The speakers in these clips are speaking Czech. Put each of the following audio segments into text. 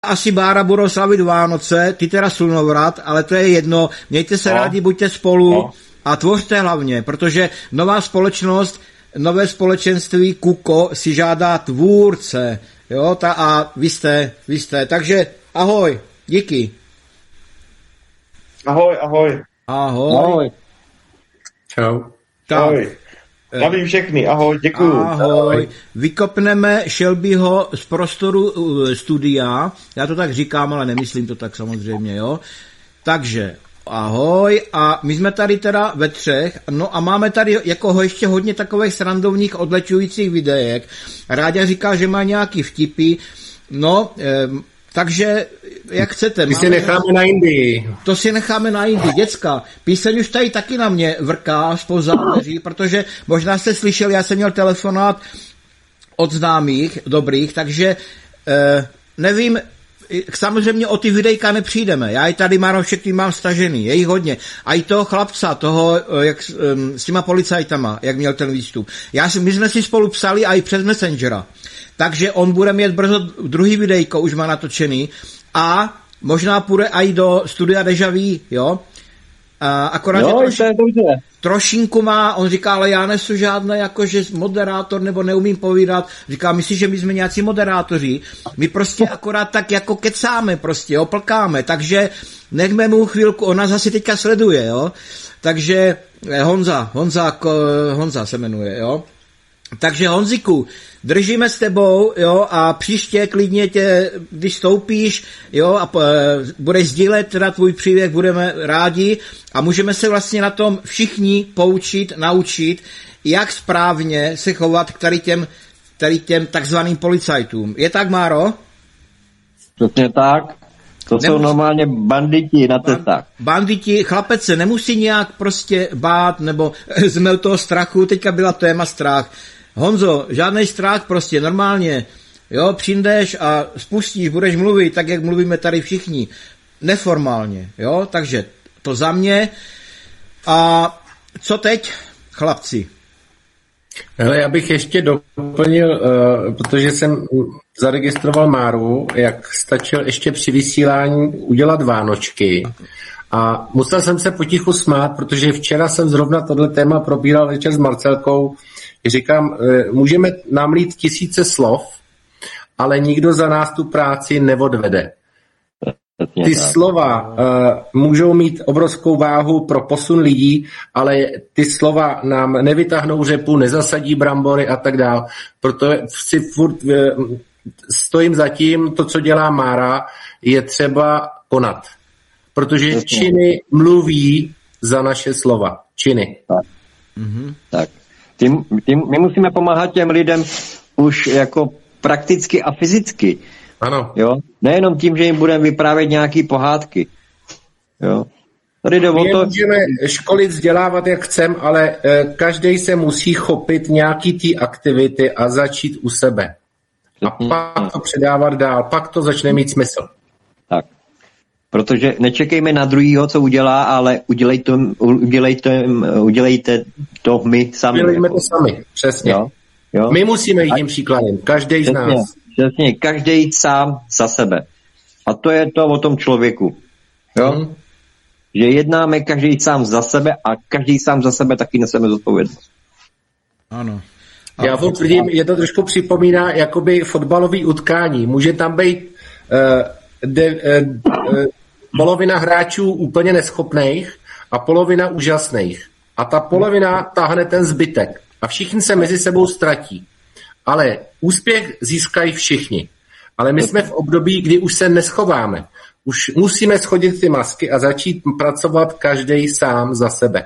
asi Bára budou slavit Vánoce, ty teda slunovrat, ale to je jedno, mějte se rádi, buďte spolu a tvořte hlavně, protože nová společnost, nové společenství Kuko si žádá tvůrce, jo, a vy jste, takže ahoj, díky. Ahoj. Čau. Ahoj. Zdravím všechny, ahoj, děkuju. Ahoj. Vykopneme Shelbyho z prostoru studia, já to tak říkám, ale nemyslím to tak samozřejmě, jo. Takže ahoj a my jsme tady teda ve třech, no a máme tady jako ještě hodně takových srandovních odlečujících videek. Ráďa říká, že má nějaký vtipy, no, takže jak chcete. My si necháme na Indii. To si necháme na Indii. Děcka, píseň už tady taky na mě vrká spolu záleží, protože možná jste slyšeli, já jsem měl telefonát od známých dobrých, takže nevím, samozřejmě o ty videjka nepřijdeme. Já i tady všechny mám stažený, je jich hodně. A i toho chlapca, toho, jak, s těma policajtama, jak měl ten výstup. My jsme si spolu psali i přes Messengera. Takže on bude mít brzo druhý videjko, už má natočený. A možná půjde i do studia Deja Vu, jo? Akorát trošinku má, on říká, ale já nesu žádné jakože moderátor, nebo neumím povídat. Říká, myslíš, že my jsme nějací moderátoři? My prostě akorát tak jako kecáme prostě, jo, plkáme. Takže nechme mu chvilku, on nás asi teďka sleduje, jo? Takže Honza se jmenuje, jo? Takže Honziku, držíme s tebou, jo, a příště klidně tě, když stoupíš, jo, a budeš sdílet teda tvůj příběh, budeme rádi a můžeme se vlastně na tom všichni poučit, naučit, jak správně se chovat k tady těm takzvaným policajtům. Je tak, Máro? Přesně tak. To jsou normálně banditi na cestách. Banditi, chlapec se nemusí nějak prostě bát, nebo zmel toho strachu, teďka byla téma strach. Honzo, žádný strach prostě, normálně, jo, přijdeš a spustíš, budeš mluvit tak, jak mluvíme tady všichni, neformálně, jo, takže to za mě. A co teď, chlapci? Hele, já bych ještě doplnil, protože jsem zaregistroval Máru, jak stačil ještě při vysílání udělat vánočky. A musel jsem se potichu smát, protože včera jsem zrovna tohle téma probíral večer s Marcelkou. Říkám, můžeme nám lít tisíce slov, ale nikdo za nás tu práci neodvede. Ty slova můžou mít obrovskou váhu pro posun lidí, ale ty slova nám nevytáhnou řepu, nezasadí brambory a tak dál. Proto si furt stojím za tím, to, co dělá Mára, je třeba konat. Protože činy mluví za naše slova. Činy. Tak. Tak. My musíme pomáhat těm lidem už jako prakticky a fyzicky. Ano. Jo? Nejenom tím, že jim budeme vyprávět nějaký pohádky. Jo? Tady jde o to... můžeme školit, vzdělávat, jak chcem, ale každý se musí chopit nějaký ty aktivity a začít u sebe. A pak to předávat dál, pak to začne mít smysl. Tak. Protože nečekejme na druhýho, co udělá, ale udělejte to my sami. Udělejme to sami, přesně. Jo? My musíme jít tím příkladem, každý z nás. Přesně, každý sám za sebe. A to je to o tom člověku. Jo? Že jednáme každý sám za sebe a každý sám za sebe taky neseme zodpovědnost. Ano. Já tvrdím, je to trošku připomíná jakoby fotbalový utkání. Může tam být polovina hráčů úplně neschopných a polovina úžasných. A ta polovina táhne ten zbytek. A všichni se mezi sebou ztratí. Ale úspěch získají všichni. Ale my jsme v období, kdy už se neschováme. Už musíme schodit ty masky a začít pracovat každý sám za sebe.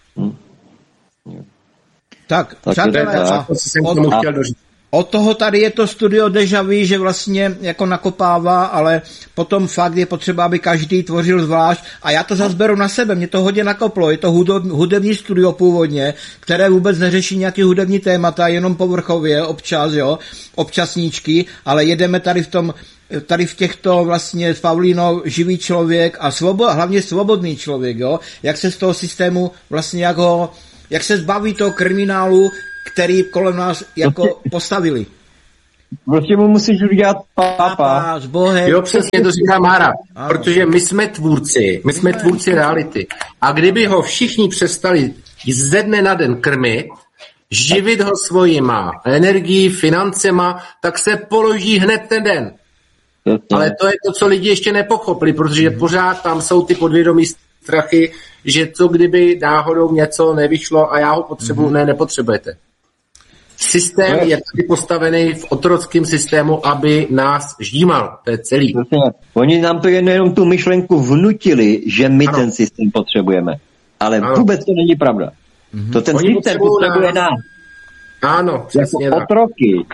Tak, přátelé, od toho tady je to studio Deja Vu, že vlastně jako nakopává, ale potom fakt je potřeba, aby každý tvořil zvlášť. A já to zase beru na sebe, mě to hodně nakoplo. Je to hudební studio původně, které vůbec neřeší nějaký hudební témata, jenom povrchově, občas, jo, občasníčky, ale jedeme tady v těchto vlastně s Paulínou živý člověk a hlavně svobodný člověk, jo, jak se z toho systému vlastně jak se zbaví toho kriminálu, který kolem nás jako postavili. Prostě mu musíš udělat pápa. S Bohem. Jo, přesně to říká Mára, protože my jsme tvůrci reality. A kdyby ho všichni přestali ze dne na den krmit, živit ho svojima energií, financema, tak se položí hned ten den. Ale to je to, co lidi ještě nepochopili, protože pořád tam jsou ty podvědomí strachy, že co kdyby náhodou něco nevyšlo a já ho potřebuju, nepotřebujete. Systém je tady postavený v otrockém systému, aby nás ždímal. To je celý. Oni nám to jenom tu myšlenku vnutili, že my ten systém potřebujeme. Ale vůbec to není pravda. To ten systém potřebuje nás. Ano, přesně tak. Otroky.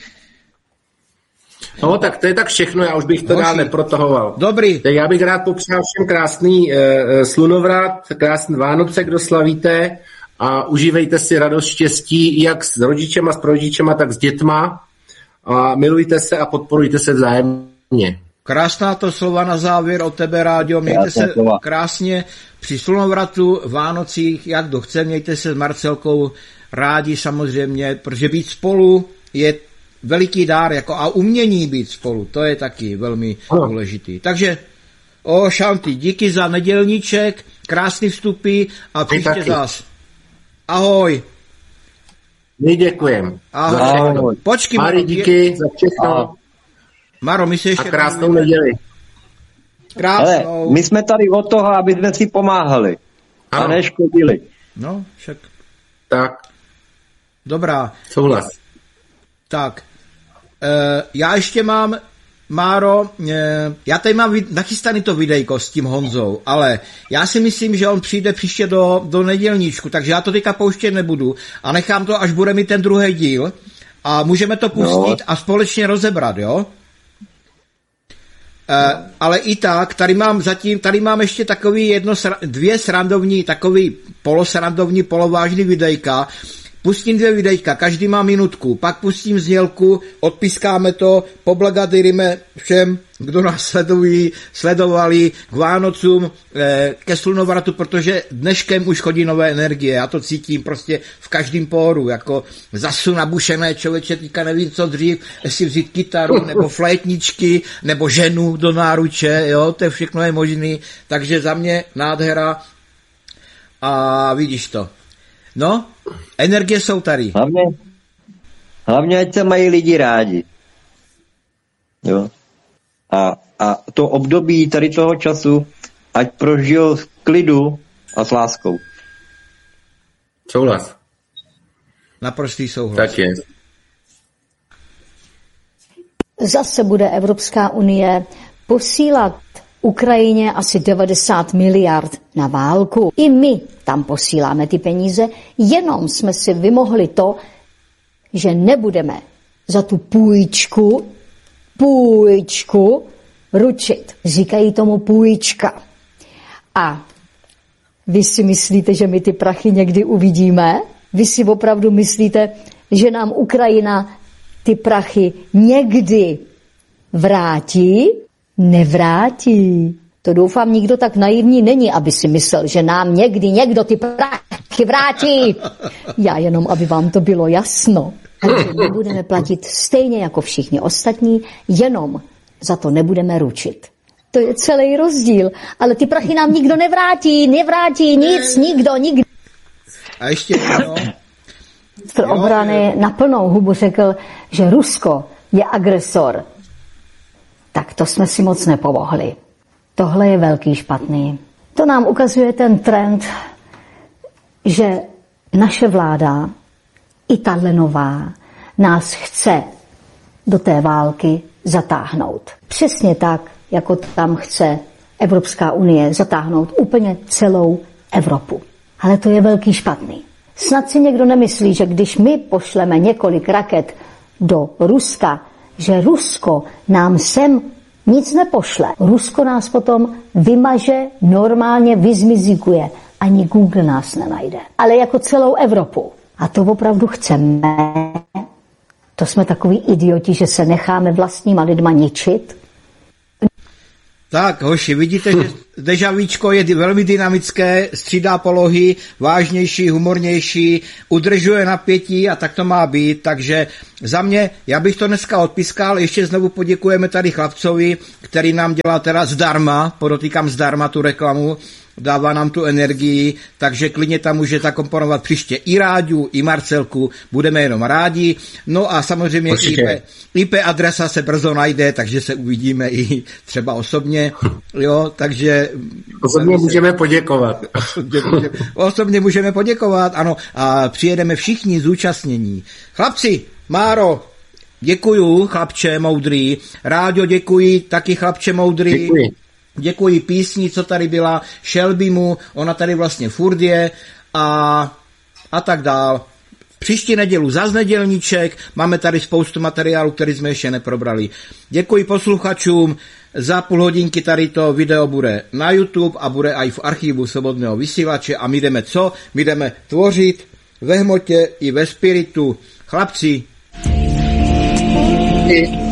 No, tak to je tak všechno, já už bych to dál neprotahoval. Dobrý. Tak já bych rád popřál všem krásný slunovrat, krásný Vánoce, kdo slavíte, a užívejte si radost, štěstí, jak s rodičema, s prarodičema, tak s dětma, a milujte se a podporujte se vzájemně. Krásná to slova na závěr od tebe, Ráďo. Mějte se krásně při slunovratu, Vánocích, jak kdo chce, mějte se s Marcelkou rádi samozřejmě, protože být spolu je veliký dár, jako a umění být spolu, to je taky velmi důležitý. Takže Šanty, díky za nedělníček, krásný vstupy a příště zás. Ahoj. My děkujem. Ahoj. Počkej, Mari, díky za všechno. Maro, my si ještě... A krásnou neděli. Krásnou. Ale my jsme tady od toho, aby jsme si pomáhali. A neškodili. No, však. Tak. Dobrá. Souhlas. Tak. Já ještě mám, Máro, já tady mám nachystaný to videjko s tím Honzou, ale já si myslím, že on přijde příště do nedělníčku, takže já to teďka pouštět nebudu a nechám to, až bude mít ten druhý díl a můžeme to pustit a společně rozebrat, jo? Ale i tak, tady mám ještě takový dvě srandovní, takový polosrandovní, polovážný videjka. Pustím 2 videjka, každý má minutku, pak pustím znělku, odpískáme to, poblagadejíme všem, kdo nás sledovali k Vánocům, ke slunovratu, protože dneškem už chodí nové energie, já to cítím prostě v každém pohoru, jako zasu nabušené člověče, teďka nevím co dřív, jestli vzít kytaru, nebo flétničky, nebo ženu do náruče, jo, to všechno je možný, takže za mě nádhera a vidíš to. No, energie jsou tady. Hlavně ať se mají lidi rádi. Jo. A to období tady toho času, ať prožijou v klidu a s láskou. Souhlas. Naprostý souhlas. Tak je. Zase bude Evropská unie posílat Ukrajině asi 90 miliard na válku. I my tam posíláme ty peníze, jenom jsme si vymohli to, že nebudeme za tu půjčku ručit. Říkají tomu půjčka. A vy si myslíte, že my ty prachy někdy uvidíme? Vy si opravdu myslíte, že nám Ukrajina ty prachy někdy vrátí? Nevrátí. To doufám, nikdo tak naivní není, aby si myslel, že nám někdy někdo ty prachy vrátí. Já jenom, aby vám to bylo jasno. Takže my budeme platit stejně jako všichni ostatní, jenom za to nebudeme ručit. To je celý rozdíl. Ale ty prachy nám nikdo nevrátí nic, nikdo. A ještě jedno. Ministr obrany na plnou hubu řekl, že Rusko je agresor. Tak to jsme si moc nepomohli. Tohle je velký špatný. To nám ukazuje ten trend, že naše vláda, i tahle nová, nás chce do té války zatáhnout. Přesně tak, jako tam chce Evropská unie zatáhnout úplně celou Evropu. Ale to je velký špatný. Snad si někdo nemyslí, že když my pošleme několik raket do Ruska, že Rusko nám sem nic nepošle. Rusko nás potom vymaže, normálně vyzmizikuje. Ani Google nás nenajde. Ale jako celou Evropu. A to opravdu chceme. To jsme takový idioti, že se necháme vlastníma lidma ničit. Tak, hoši, vidíte, že Dežavíčko je velmi dynamické, střídá polohy, vážnější, humornější, udržuje napětí a tak to má být, takže za mě, já bych to dneska odpískal, ještě znovu poděkujeme tady chlapcovi, který nám dělá teda zdarma, podotýkám zdarma tu reklamu, dává nám tu energii, takže klidně tam můžete komponovat příště i Ráďu, i Marcelku, budeme jenom rádi. No a samozřejmě IP adresa se brzo najde, takže se uvidíme i třeba osobně, jo, takže... Osobně můžeme poděkovat. Osobně můžeme poděkovat, ano, a přijedeme všichni zúčastnění. Chlapci, Máro, děkuju, chlapče moudrý, Ráďo, děkuji, taky chlapče moudrý. Děkuji. Děkuji písni, co tady byla, Shelbymu, ona tady vlastně furt je a tak dál. Příští nedělu zas nedělníček, máme tady spoustu materiálu, který jsme ještě neprobrali. Děkuji posluchačům, za půl hodinky tady to video bude na YouTube a bude i v archivu Svobodného vysílače a my jdeme co? My jdeme tvořit ve hmotě i ve spiritu. Chlapci.